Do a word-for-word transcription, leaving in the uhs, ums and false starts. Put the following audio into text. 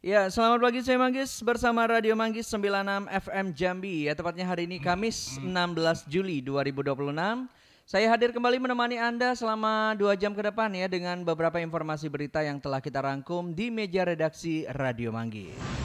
Ya, selamat pagi saya Manggis bersama Radio Manggis sembilan puluh enam F M Jambi. Ya, tepatnya hari ini Kamis enam belas Juli dua ribu dua puluh enam. Saya hadir kembali menemani Anda selama dua jam ke depan ya dengan beberapa informasi berita yang telah kita rangkum di meja redaksi Radio Manggis.